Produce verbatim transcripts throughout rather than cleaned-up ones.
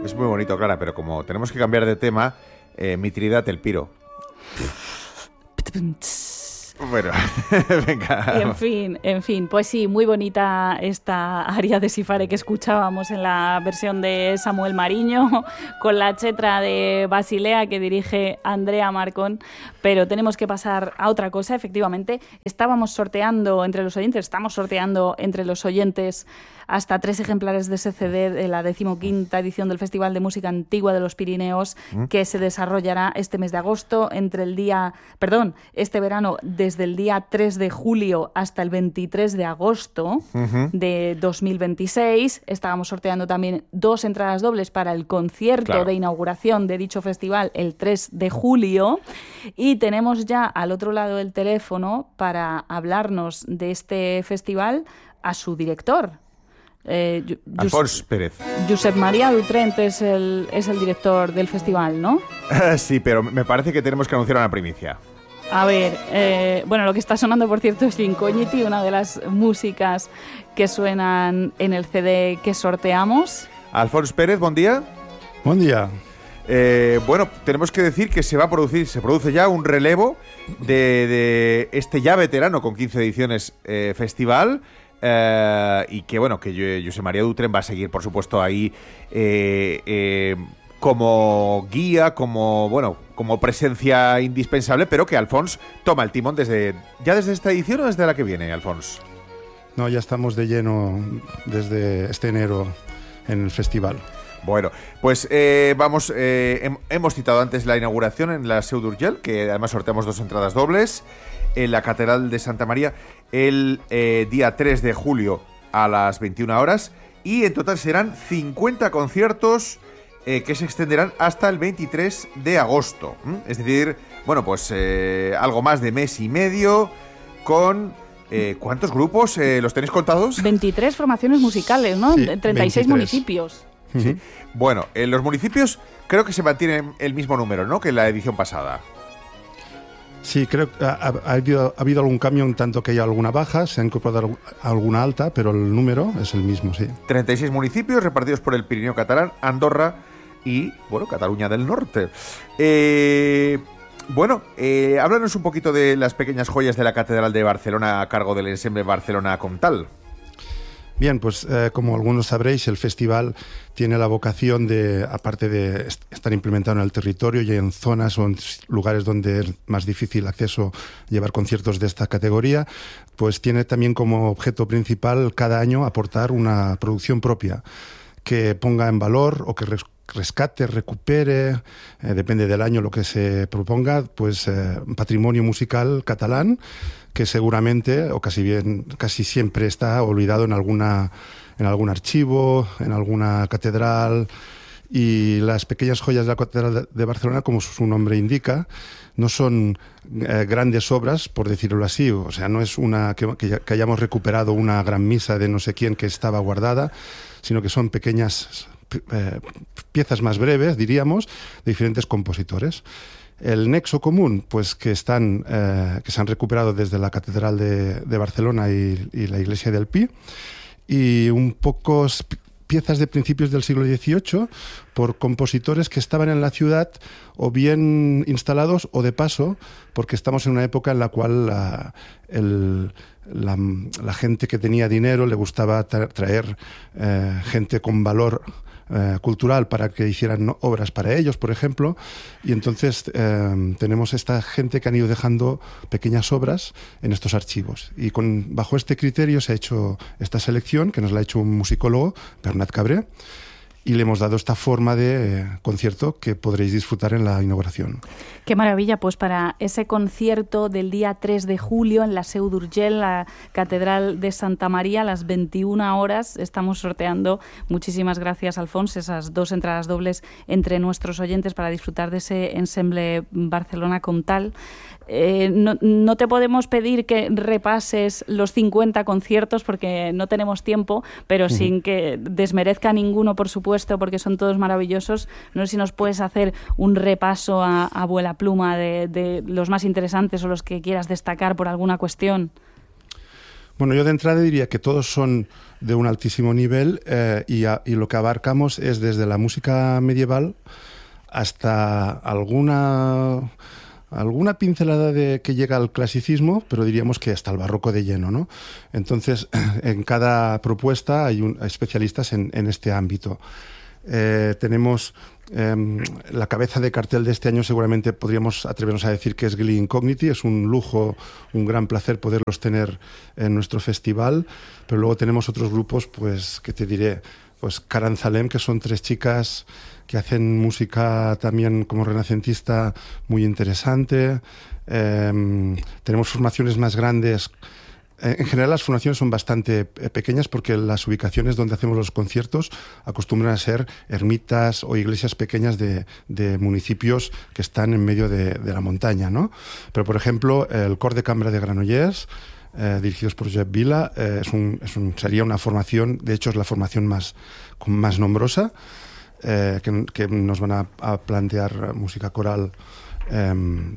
es muy bonito, Clara, pero como tenemos que cambiar de tema, eh, mi Trinidad el Piro. Bueno, venga. En fin, en fin, pues sí, muy bonita esta aria de Sifare que escuchábamos en la versión de Samuel Mariño, con la chetra de Basilea que dirige Andrea Marcón, pero tenemos que pasar a otra cosa. Efectivamente, estábamos sorteando entre los oyentes, estamos sorteando entre los oyentes hasta tres ejemplares de ese C D de la decimoquinta edición del Festival de Música Antigua de los Pirineos, ¿Mm? que se desarrollará este mes de agosto, entre el día, perdón, este verano, desde el día tres de julio hasta el veintitrés de agosto uh-huh. de dos mil veintiséis. Estábamos sorteando también dos entradas dobles para el concierto claro. de inauguración de dicho festival el tres de julio. Y tenemos ya al otro lado del teléfono para hablarnos de este festival a su director. Eh, Alfons Pérez. Josep María Dutrent es el, es el director del festival, ¿no? Sí, pero me parece que tenemos que anunciar una primicia. A ver, eh, bueno, lo que está sonando, por cierto, es Incogniti, una de las músicas que suenan en el C D que sorteamos. Alfons Pérez, buen día. Buen día. Eh, bueno, tenemos que decir que se va a producir, se produce ya un relevo de, de este ya veterano con quince ediciones eh, festival. Uh, y que bueno, que Josep María Dutrent va a seguir, por supuesto, ahí eh, eh, como guía, como bueno, como presencia indispensable, pero que Alfons toma el timón desde ya desde esta edición o desde la que viene, Alfons. No, ya estamos de lleno desde este enero en el festival. Bueno, pues eh, vamos, eh, hem, hemos citado antes la inauguración en la Seu d'Urgell, que además sorteamos dos entradas dobles en la Catedral de Santa María el eh, día tres de julio a las veintiuna horas, y en total serán cincuenta conciertos eh, que se extenderán hasta el veintitrés de agosto. ¿Mm? Es decir, bueno, pues eh, algo más de mes y medio con... Eh, ¿Cuántos grupos? Eh, ¿Los tenéis contados? veintitrés formaciones musicales, ¿no? Sí, treinta y seis veintitrés municipios. Sí. Bueno, en los municipios creo que se mantiene el mismo número, ¿no?, que en la edición pasada. Sí, creo que ha, ha, habido, ha habido algún cambio en tanto que hay alguna baja, se ha incorporado alguna alta, pero el número es el mismo, sí. treinta y seis municipios repartidos por el Pirineo catalán, Andorra y, bueno, Cataluña del Norte. Eh, bueno, eh, háblanos un poquito de las pequeñas joyas de la Catedral de Barcelona a cargo del ensemble Barcelona Comtal. Bien, pues eh, como algunos sabréis, el festival tiene la vocación de, aparte de estar implementado en el territorio y en zonas o en lugares donde es más difícil acceso llevar conciertos de esta categoría, pues tiene también como objeto principal cada año aportar una producción propia que ponga en valor o que res- rescate, recupere, eh, depende del año lo que se proponga, pues eh, patrimonio musical catalán que seguramente o casi bien casi siempre está olvidado en alguna en algún archivo, en alguna catedral. Y las pequeñas joyas de la Catedral de Barcelona, como su nombre indica, no son eh, grandes obras, por decirlo así, o sea, no es una que, que, que hayamos recuperado una gran misa de no sé quién que estaba guardada, sino que son pequeñas eh, piezas más breves, diríamos, de diferentes compositores. El nexo común, pues que están eh, que se han recuperado desde la Catedral de, de Barcelona y, y la Iglesia del Pi, y un pocos piezas de principios del siglo dieciocho por compositores que estaban en la ciudad o bien instalados o de paso, porque estamos en una época en la cual la, el, la, la gente que tenía dinero le gustaba tra- traer eh, gente con valor Eh, cultural para que hicieran ¿no? obras para ellos, por ejemplo, y entonces eh, tenemos esta gente que han ido dejando pequeñas obras en estos archivos, y con, bajo este criterio se ha hecho esta selección, que nos la ha hecho un musicólogo, Bernat Cabré, y le hemos dado esta forma de eh, concierto que podréis disfrutar en la inauguración. Qué maravilla, pues para ese concierto del día tres de julio en la Seu d'Urgell, la Catedral de Santa María, a las veintiuna horas, estamos sorteando, muchísimas gracias Alfons, esas dos entradas dobles entre nuestros oyentes para disfrutar de ese ensemble Barcelona Comtal. Eh, no, no te podemos pedir que repases los cincuenta conciertos porque no tenemos tiempo, pero uh-huh. sin que desmerezca ninguno, por supuesto, porque son todos maravillosos. No sé si nos puedes hacer un repaso a, a vuela pluma de, de los más interesantes o los que quieras destacar por alguna cuestión. Bueno, yo de entrada diría que todos son de un altísimo nivel eh, y, a, y lo que abarcamos es desde la música medieval hasta alguna... alguna pincelada de que llega al clasicismo, pero diríamos que hasta el barroco de lleno, ¿no? Entonces, en cada propuesta hay, un, hay especialistas en, en este ámbito. Eh, tenemos eh, la cabeza de cartel de este año, seguramente podríamos atrevernos a decir que es Gli Incogniti. Es un lujo, un gran placer poderlos tener en nuestro festival, pero luego tenemos otros grupos, pues, que te diré, pues Karanzalem, que son tres chicas que hacen música también como renacentista muy interesante. Eh, tenemos formaciones más grandes. En general las formaciones son bastante pequeñas porque las ubicaciones donde hacemos los conciertos acostumbran a ser ermitas o iglesias pequeñas de, de municipios que están en medio de, de la montaña, ¿no? Pero, por ejemplo, el Cor de Cambra de Granollers, eh, dirigidos por Josep Vila, eh, es un, es un, sería una formación, de hecho es la formación más, más nombrosa, eh, que, que nos van a, a plantear música coral eh,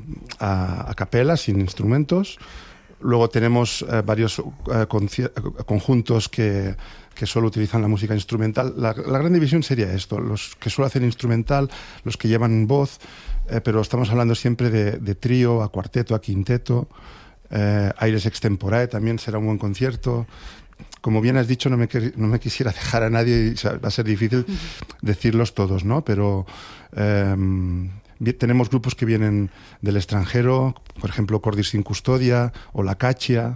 a, a capela, sin instrumentos. Luego tenemos eh, varios eh, conjuntos que, que solo utilizan la música instrumental. La, la gran división sería esto, los que solo hacen instrumental, los que llevan voz, eh, pero estamos hablando siempre de, de trío, a cuarteto, a quinteto. Eh, Aires Extemporae también será un buen concierto. Como bien has dicho, no me, no me quisiera dejar a nadie, y va a ser difícil decirlos todos, ¿no? Pero... Eh, tenemos grupos que vienen del extranjero, por ejemplo, Cordis sin Custodia o La Cachia,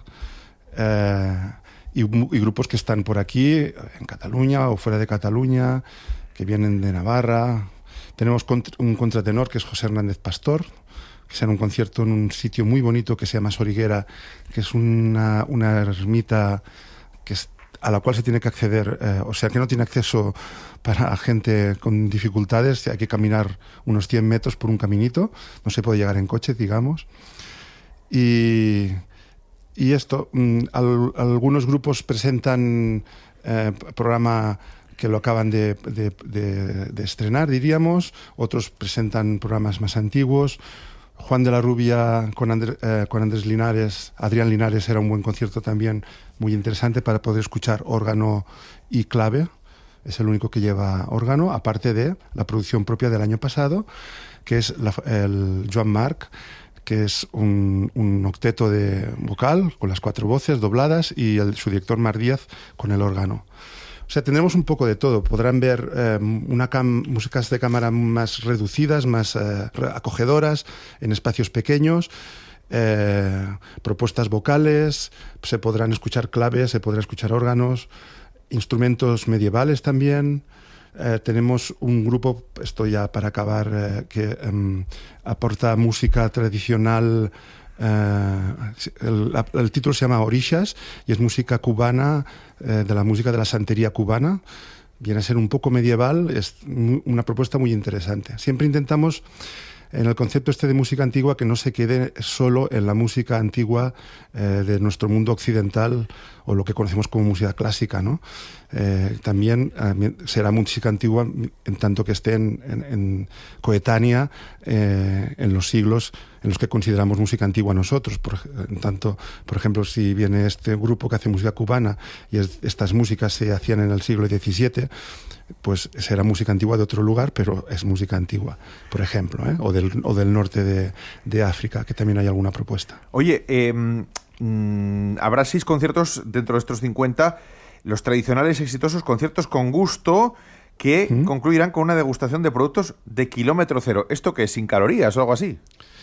eh, y, y grupos que están por aquí, en Cataluña o fuera de Cataluña, que vienen de Navarra. Tenemos un contratenor que es José Hernández Pastor, que será un concierto en un sitio muy bonito que se llama Soriguera, que es una, una ermita que es, a la cual se tiene que acceder, eh, o sea, que no tiene acceso para gente con dificultades. Hay que caminar unos cien metros por un caminito, no se puede llegar en coche, digamos. Y, y esto, al, algunos grupos presentan eh, programa que lo acaban de, de, de, de estrenar, diríamos, otros presentan programas más antiguos. Juan de la Rubia con, André, eh, con Andrés Linares, Adrián Linares, era un buen concierto también, muy interesante para poder escuchar órgano y clave. Es el único que lleva órgano, aparte de la producción propia del año pasado, que es la, el Joan Marc, que es un, un octeto de vocal con las cuatro voces dobladas, y el, su director Mar Díaz con el órgano. O sea, tendremos un poco de todo. Podrán ver eh, una cam músicas de cámara más reducidas, más eh, acogedoras, en espacios pequeños, eh, propuestas vocales, se podrán escuchar claves, se podrán escuchar órganos, instrumentos medievales también. Eh, tenemos un grupo, esto ya para acabar, eh, que eh, aporta música tradicional. Uh, el, el título se llama Orishas y es música cubana, eh, de la música de la santería cubana. Viene a ser un poco medieval, es muy, una propuesta muy interesante. Siempre intentamos, en el concepto este de música antigua, que no se quede solo en la música antigua eh, de nuestro mundo occidental, o lo que conocemos como música clásica, ¿no? Eh, también eh, será música antigua en tanto que esté en, en, en coetánea eh, en los siglos en los que consideramos música antigua nosotros. Por, en tanto, por ejemplo, si viene este grupo que hace música cubana y es, estas músicas se hacían en el siglo diecisiete, pues será música antigua de otro lugar, pero es música antigua, por ejemplo, ¿eh? o, del, o del norte de, de África, que también hay alguna propuesta. Oye, eh, mmm, habrá seis conciertos dentro de estos cincuenta, los tradicionales exitosos conciertos con gusto, que ¿Mm? concluirán con una degustación de productos de kilómetro cero. ¿Esto qué es? ¿Sin calorías o algo así?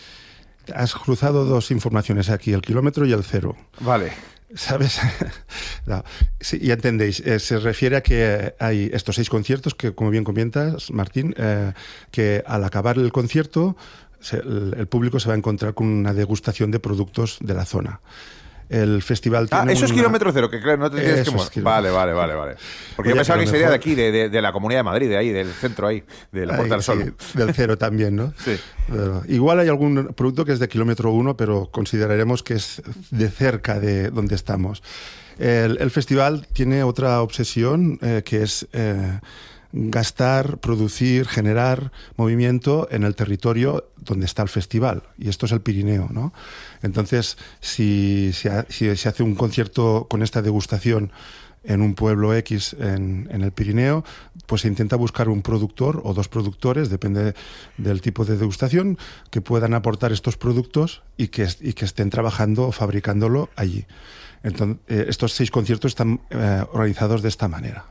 Has cruzado dos informaciones aquí, el kilómetro y el cero. Vale. ¿Sabes? No, sí, ya entendéis. Eh, se refiere a que hay estos seis conciertos que, como bien comentas, Martín, eh, que al acabar el concierto se, el, el público se va a encontrar con una degustación de productos de la zona. El festival tiene Ah, eso una... es kilómetro cero, que claro, no te tienes eso que mover. Vale, vale, vale, vale. Porque Oye, yo pensaba que sería de aquí, de, de, de la Comunidad de Madrid, de ahí, del centro ahí, de la Puerta del Sol. Sí, del cero también, ¿no? Sí. Pero igual hay algún producto que es de kilómetro uno, pero consideraremos que es de cerca de donde estamos. El, el festival tiene otra obsesión, eh, que es... Eh, gastar, producir, generar movimiento en el territorio donde está el festival, y esto es el Pirineo, ¿no? Entonces, si, si, si se hace un concierto con esta degustación en un pueblo X en, en el Pirineo, pues se intenta buscar un productor o dos productores, depende del tipo de degustación, que puedan aportar estos productos y que, y que estén trabajando o fabricándolo allí. Entonces, eh, estos seis conciertos están eh, organizados de esta manera.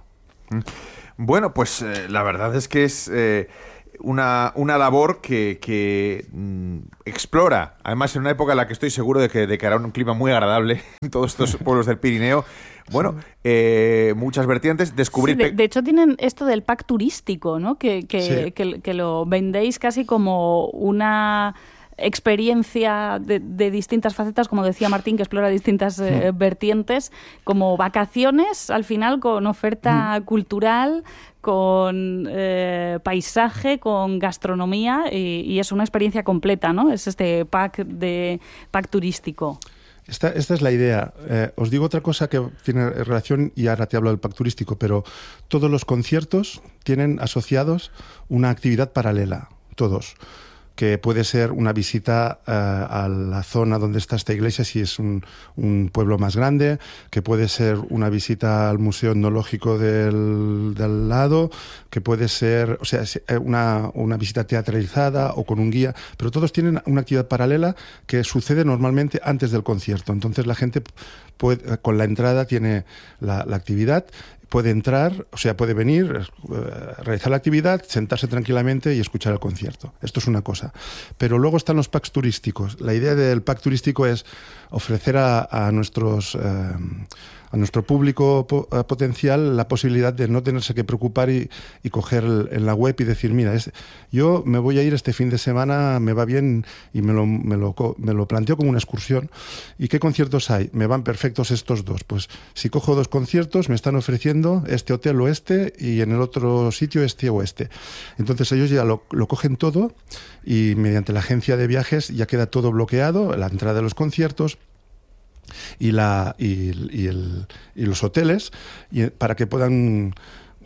Bueno, pues eh, la verdad es que es eh, una, una labor que, que mm, explora, además en una época en la que estoy seguro de que, de que hará un clima muy agradable en todos estos pueblos del Pirineo. Bueno, eh, muchas vertientes, descubrir... Sí, de, de hecho tienen esto del pack turístico, ¿no? Que, que, sí. que, que lo vendéis casi como una experiencia de, de distintas facetas, como decía Martín, que explora distintas eh, mm. vertientes, como vacaciones, al final, con oferta mm. cultural, con eh, paisaje, con gastronomía, y, y es una experiencia completa, ¿no? Es este pack de pack turístico. Esta, esta es la idea. Eh, os digo otra cosa que tiene relación, y ahora te hablo del pack turístico, pero todos los conciertos tienen asociados una actividad paralela, todos, que puede ser una visita uh, a la zona donde está esta iglesia, si es un, un pueblo más grande, que puede ser una visita al Museo Etnológico del, del lado, que puede ser, o sea, una, una visita teatralizada o con un guía, pero todos tienen una actividad paralela que sucede normalmente antes del concierto. Entonces la gente puede, con la entrada tiene la, la actividad, puede entrar, o sea, puede venir, eh, realizar la actividad, sentarse tranquilamente y escuchar el concierto. Esto es una cosa. Pero luego están los packs turísticos. La idea del pack turístico es ofrecer a, a nuestros... Eh, a nuestro público po- potencial la posibilidad de no tenerse que preocupar y, y coger el, en la web y decir, mira, es, yo me voy a ir este fin de semana, me va bien y me lo, me, lo, me lo planteo como una excursión. ¿Y qué conciertos hay? Me van perfectos estos dos. Pues si cojo dos conciertos, me están ofreciendo este hotel o este, y en el otro sitio este o este. Entonces ellos ya lo, lo cogen todo, y mediante la agencia de viajes ya queda todo bloqueado, la entrada de los conciertos y la y, y, el, y los hoteles, y para que puedan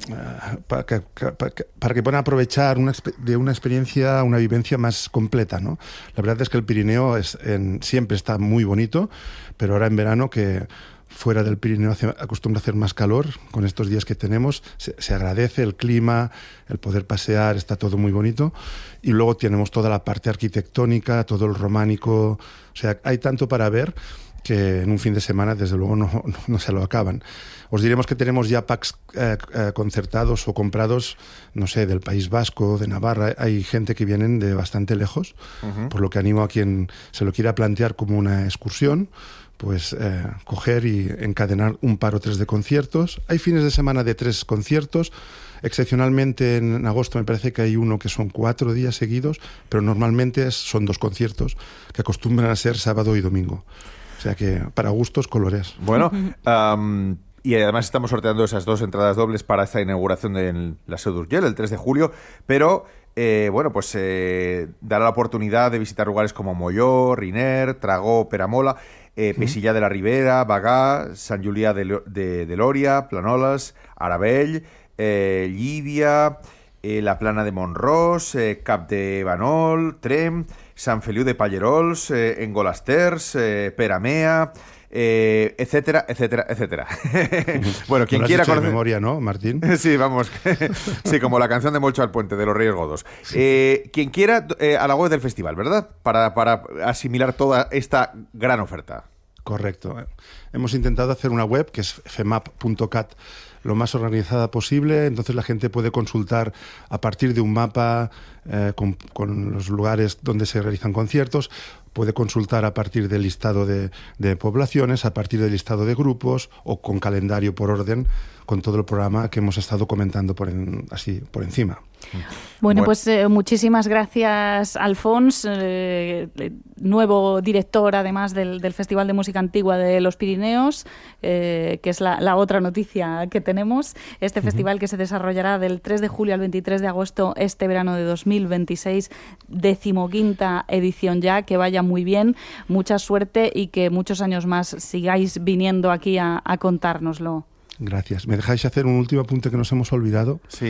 uh, para, que, para, que, para que puedan aprovechar una, de una experiencia, una vivencia más completa, ¿no? La verdad es que el Pirineo es en, siempre está muy bonito, pero ahora en verano, que fuera del Pirineo hace, acostumbra a hacer más calor, con estos días que tenemos, se, se agradece el clima, el poder pasear, está todo muy bonito. Y luego tenemos toda la parte arquitectónica, todo el románico, o sea, hay tanto para ver que en un fin de semana, desde luego, no, no, no se lo acaban. Os diremos que tenemos ya packs eh, eh, concertados o comprados, no sé, del País Vasco, de Navarra. Hay gente que vienen de bastante lejos, uh-huh. por lo que animo a quien se lo quiera plantear como una excursión, pues eh, coger y encadenar un par o tres de conciertos. Hay fines de semana de tres conciertos. Excepcionalmente en agosto me parece que hay uno que son cuatro días seguidos, pero normalmente son dos conciertos que acostumbran a ser sábado y domingo. O sea que para gustos, colores. Bueno, um, y además estamos sorteando esas dos entradas dobles para esta inauguración de la Seu d'Urgell el tres de julio, pero eh, bueno, pues eh, dará la oportunidad de visitar lugares como Molló, Riner, Tragó, Peramola, eh, Pesillà de la Ribera, Bagà, Sant Julià de, de, de Lòria, Planoles, Aravell, eh, Llívia, eh, la Plana de Mont-ros, eh, Cap de Banol, Trem, Sant Feliu de Pallerols, eh, Engolasters, eh, Peramea, eh, etcétera, etcétera, etcétera. Bueno, quien quiera conocer... de memoria, ¿no, Martín? Sí, vamos. Sí, como la canción de Molcho al Puente, de los Reyes Godos. Sí. Eh, quien quiera, eh, a la web del festival, ¿verdad? Para, para asimilar toda esta gran oferta. Correcto. Hemos intentado hacer una web que es femap punto cat lo más organizada posible, entonces la gente puede consultar a partir de un mapa eh, con, con los lugares donde se realizan conciertos, puede consultar a partir del listado de, de poblaciones, a partir del listado de grupos, o con calendario por orden, con todo el programa que hemos estado comentando por en, así por encima. Bueno, bueno. pues eh, muchísimas gracias, Alfons, eh, nuevo director además del, del Festival de Música Antigua de los Pirineos, eh, que es la, la otra noticia que tenemos. Este uh-huh. festival que se desarrollará del tres de julio al veintitrés de agosto este verano de dos mil veintiséis, decimoquinta edición ya, que vaya muy bien, mucha suerte y que muchos años más sigáis viniendo aquí a, a contárnoslo. Gracias. ¿Me dejáis hacer un último apunte que nos hemos olvidado? Sí.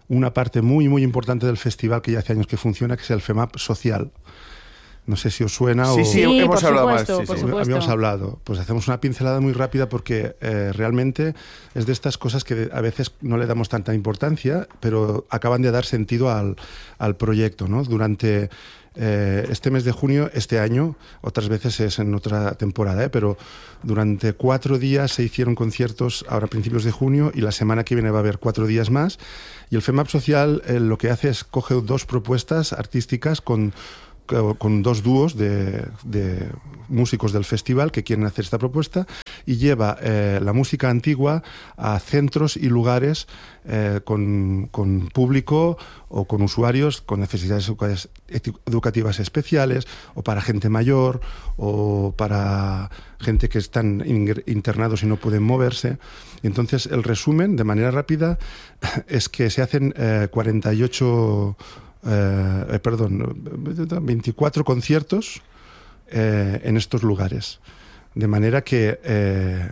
una parte muy, muy importante del festival que ya hace años que funciona, que es el FEMAP social. No sé si os suena sí, o... Sí, sí, hemos por hablado supuesto, más. Sí, por sí. supuesto. Habíamos hablado. Pues hacemos una pincelada muy rápida porque eh, realmente es de estas cosas que a veces no le damos tanta importancia, pero acaban de dar sentido al, al proyecto, ¿no? Durante eh, este mes de junio, este año, otras veces es en otra temporada, ¿eh? Pero durante cuatro días se hicieron conciertos ahora a principios de junio y la semana que viene va a haber cuatro días más. Y el FEMAP Social eh, lo que hace es coge dos propuestas artísticas con con dos dúos de, de músicos del festival que quieren hacer esta propuesta y lleva eh, la música antigua a centros y lugares eh, con, con público o con usuarios con necesidades educativas especiales o para gente mayor o para gente que están internados y no pueden moverse. Entonces el resumen de manera rápida es que se hacen eh, cuarenta y ocho Eh, perdón, veinticuatro conciertos eh, en estos lugares. De manera que eh,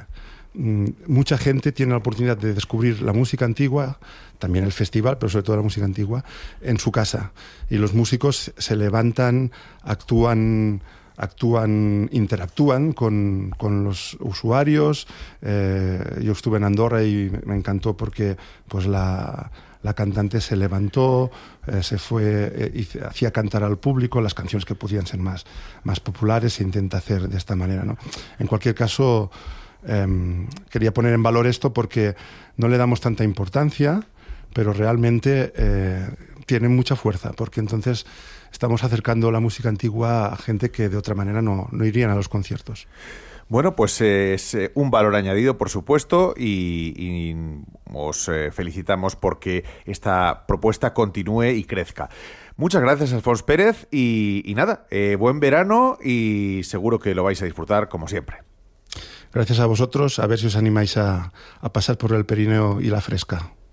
mucha gente tiene la oportunidad de descubrir la música antigua, también el festival, pero sobre todo la música antigua, en su casa. Y los músicos se levantan, actúan... actúan, interactúan con, con los usuarios. Eh, yo estuve en Andorra y me encantó porque pues la, la cantante se levantó, eh, se fue, eh, y hacía cantar al público las canciones que podían ser más, más populares, se intenta hacer de esta manera, ¿no? En cualquier caso, eh, quería poner en valor esto porque no le damos tanta importancia, pero realmente eh, tiene mucha fuerza, porque entonces estamos acercando la música antigua a gente que de otra manera no, no irían a los conciertos. Bueno, pues eh, es eh, un valor añadido, por supuesto, y, y os eh, felicitamos porque esta propuesta continúe y crezca. Muchas gracias, Alfons Pérez, y, y nada, eh, buen verano y seguro que lo vais a disfrutar como siempre. Gracias a vosotros, a ver si os animáis a, a pasar por el Pirineo y la Fresca.